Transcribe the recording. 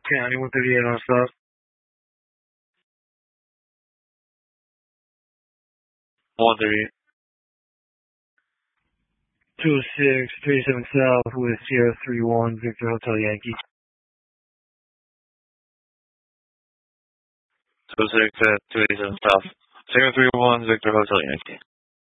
County 138 on stop. 138. 20637 South with Sierra 31 Victor Hotel Yankee. 287 South. 031 Victor Hotel Yankee.